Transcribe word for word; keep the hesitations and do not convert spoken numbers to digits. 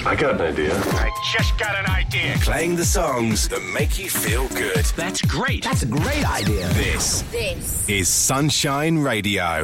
I got an idea. I just got an idea. Playing the songs that make you feel good. That's great. That's a great idea. This, This is Sunshine Radio.